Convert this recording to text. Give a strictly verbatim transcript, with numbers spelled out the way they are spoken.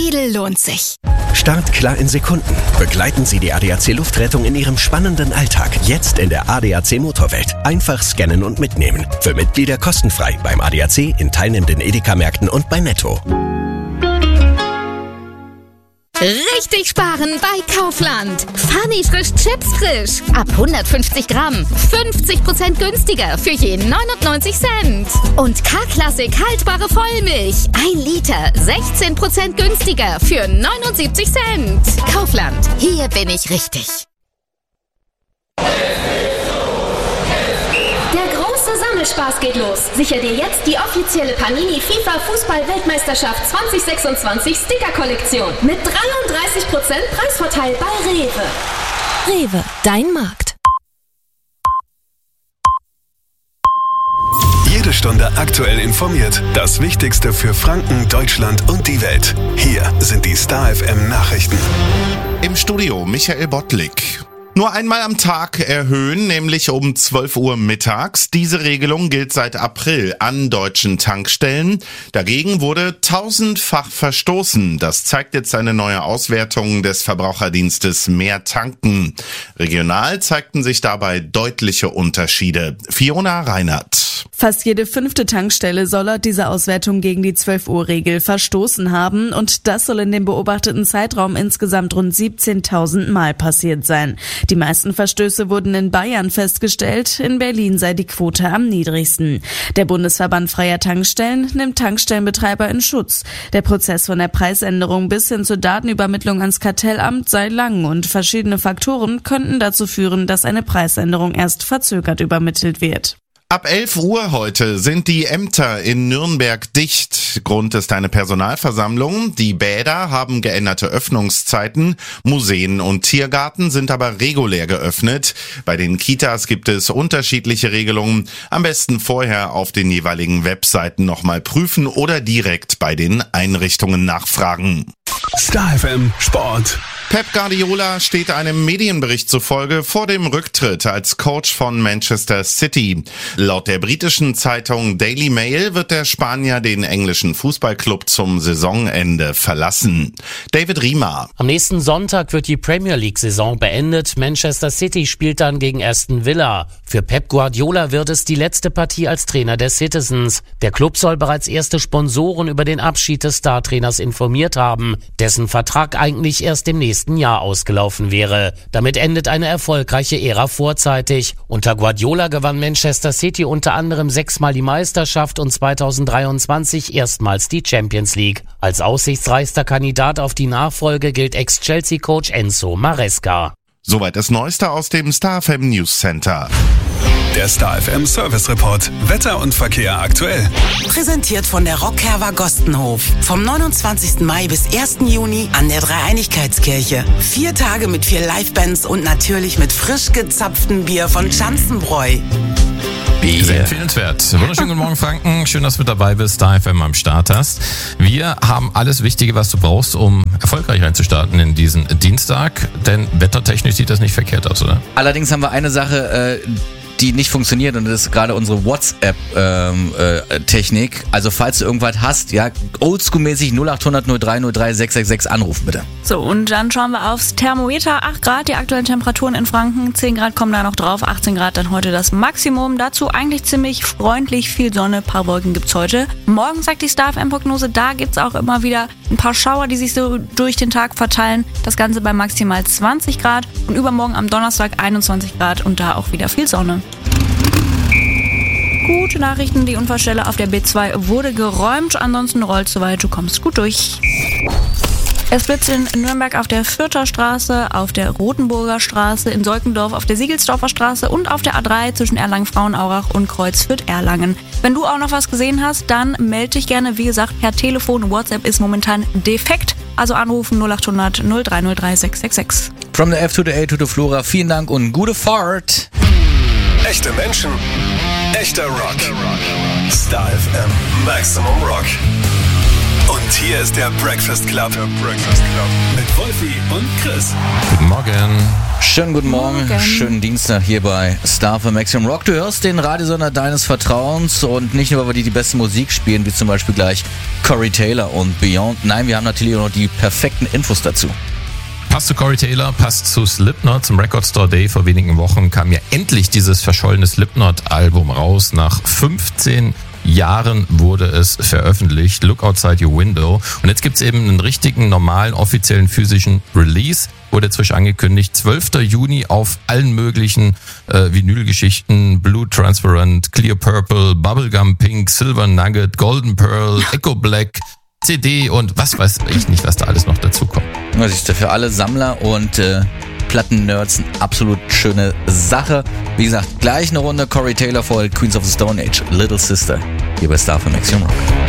Wedel lohnt sich. Start klar in Sekunden. Begleiten Sie die A D A C Luftrettung in Ihrem spannenden Alltag. Jetzt in der A D A C Motorwelt. Einfach scannen und mitnehmen. Für Mitglieder kostenfrei beim A D A C, in teilnehmenden Edeka-Märkten und bei Netto. Richtig sparen bei Kaufland. Funny frisch Chips frisch. Ab hundertfünfzig Gramm. fünfzig Prozent günstiger für je neunundneunzig Cent. Und K-Klassik haltbare Vollmilch. ein Liter. sechzehn Prozent günstiger für neunundsiebzig Cent. Kaufland. Hier bin ich richtig. Spaß geht los. Sicher dir jetzt die offizielle Panini FIFA Fußball-Weltmeisterschaft zwanzig sechsundzwanzig Sticker-Kollektion mit dreiunddreißig Prozent Preisvorteil bei Rewe. Rewe, dein Markt. Jede Stunde aktuell informiert. Das Wichtigste für Franken, Deutschland und die Welt. Hier sind die Star F M Nachrichten. Im Studio Michael Bottlik. Nur einmal am Tag erhöhen, nämlich um zwölf Uhr mittags. Diese Regelung gilt seit April an deutschen Tankstellen. Dagegen wurde tausendfach verstoßen. Das zeigt jetzt eine neue Auswertung des Verbraucherdienstes Mehr Tanken. Regional zeigten sich dabei deutliche Unterschiede. Fiona Reinhardt. Fast jede fünfte Tankstelle soll laut dieser Auswertung gegen die zwölf Uhr Regel verstoßen haben. Und das soll in dem beobachteten Zeitraum insgesamt rund siebzehntausend Mal passiert sein. Die meisten Verstöße wurden in Bayern festgestellt, in Berlin sei die Quote am niedrigsten. Der Bundesverband freier Tankstellen nimmt Tankstellenbetreiber in Schutz. Der Prozess von der Preisänderung bis hin zur Datenübermittlung ans Kartellamt sei lang und verschiedene Faktoren könnten dazu führen, dass eine Preisänderung erst verzögert übermittelt wird. Ab elf Uhr heute sind die Ämter in Nürnberg dicht. Grund ist eine Personalversammlung. Die Bäder haben geänderte Öffnungszeiten. Museen und Tiergarten sind aber regulär geöffnet. Bei den Kitas gibt es unterschiedliche Regelungen. Am besten vorher auf den jeweiligen Webseiten nochmal prüfen oder direkt bei den Einrichtungen nachfragen. Star F M Sport. Pep Guardiola steht einem Medienbericht zufolge vor dem Rücktritt als Coach von Manchester City. Laut der britischen Zeitung Daily Mail wird der Spanier den englischen Fußballclub zum Saisonende verlassen. David Riemer. Am nächsten Sonntag wird die Premier League-Saison beendet. Manchester City spielt dann gegen Aston Villa. Für Pep Guardiola wird es die letzte Partie als Trainer der Citizens. Der Club soll bereits erste Sponsoren über den Abschied des Startrainers informiert haben, dessen Vertrag eigentlich erst im nächsten Jahr ausgelaufen wäre. Damit endet eine erfolgreiche Ära vorzeitig. Unter Guardiola gewann Manchester City unter anderem sechsmal die Meisterschaft und zweitausenddreiundzwanzig erstmals die Champions League. Als aussichtsreichster Kandidat auf die Nachfolge gilt Ex-Chelsea-Coach Enzo Maresca. Soweit das Neueste aus dem Star F M News Center. Der Star F M Service Report. Wetter und Verkehr aktuell. Präsentiert von der Rockherber Gostenhof. Vom neunundzwanzigsten Mai bis ersten Juni an der Dreieinigkeitskirche. Vier Tage mit vier Livebands und natürlich mit frisch gezapftem Bier von Schanzenbräu. Sehr empfehlenswert. Wunderschönen guten Morgen, Franken. Schön, dass du mit dabei bist, Star F M am Start hast. Wir haben alles Wichtige, was du brauchst, um erfolgreich reinzustarten in diesen Dienstag. Denn wettertechnisch sieht das nicht verkehrt aus, oder? Allerdings haben wir eine Sache, äh, die nicht funktioniert, und das ist gerade unsere WhatsApp-Technik. Ähm, äh, also falls du irgendwas hast, ja, oldschool-mäßig null acht hundert null drei null drei sechs sechs sechs anrufen, bitte. So, und dann schauen wir aufs Thermometer. acht Grad, die aktuellen Temperaturen in Franken. zehn Grad kommen da noch drauf, achtzehn Grad dann heute das Maximum. Dazu eigentlich ziemlich freundlich, viel Sonne, paar Wolken gibt's heute. Morgen sagt die Star F M-Prognose, da gibt's auch immer wieder ein paar Schauer, die sich so durch den Tag verteilen. Das Ganze bei maximal zwanzig Grad und übermorgen am Donnerstag einundzwanzig Grad und da auch wieder viel Sonne. Gute Nachrichten, die Unfallstelle auf der B zwei wurde geräumt, ansonsten rollst du weit, du kommst gut durch. Es blitzt in Nürnberg auf der Fürther Straße, auf der Rothenburger Straße, in Solkendorf auf der Siegelsdorfer Straße und auf der A drei zwischen Erlangen-Frauenaurach und Kreuzfürth-Erlangen. Wenn du auch noch was gesehen hast, dann melde dich gerne. Wie gesagt, per Telefon, WhatsApp ist momentan defekt. Also anrufen null acht hundert null drei null drei sechs sechs sechs. From the F to the A to the Flora, vielen Dank und gute Fahrt. Echte Menschen, echter Rock. Star F M Maximum Rock. Und hier ist der Breakfast Club. Der Breakfast Club. Mit Wolfi und Chris. Guten Morgen. Schönen guten Morgen. Morgen. Schönen Dienstag hier bei Star für Maximum Rock. Du hörst den Radiosender deines Vertrauens und nicht nur, weil wir die die beste Musik spielen, wie zum Beispiel gleich Corey Taylor und Beyond. Nein, wir haben natürlich auch noch die perfekten Infos dazu. Passt zu Corey Taylor, passt zu Slipknot. Zum Record Store Day vor wenigen Wochen kam ja endlich dieses verschollene Slipknot-Album raus. Nach fünfzehn Jahren wurde es veröffentlicht. Look Outside Your Window. Und jetzt gibt's eben einen richtigen, normalen, offiziellen, physischen Release. Wurde jetzt frisch angekündigt. zwölfter Juni auf allen möglichen äh, Vinylgeschichten. Blue Transparent, Clear Purple, Bubblegum Pink, Silver Nugget, Golden Pearl, Echo Black, C D und was weiß ich nicht, was da alles noch dazu kommt. Das ist für alle Sammler und äh, Platten-Nerds eine absolut schöne Sache. Wie gesagt, gleich eine Runde Corey Taylor vor Queens of the Stone Age, Little Sister, hier bei Star für Maximum Rock.